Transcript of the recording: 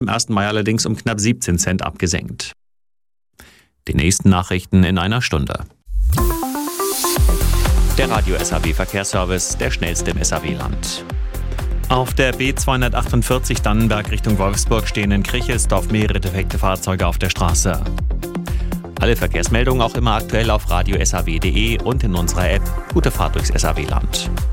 Am 1. Mai allerdings um knapp 17 Cent abgesenkt. Die nächsten Nachrichten in einer Stunde. Der Radio SAW Verkehrsservice, der schnellste im SAW-Land. Auf der B248 Dannenberg Richtung Wolfsburg stehen in Krichelsdorf mehrere defekte Fahrzeuge auf der Straße. Alle Verkehrsmeldungen auch immer aktuell auf radiosaw.de und in unserer App. Gute Fahrt durchs SAW-Land.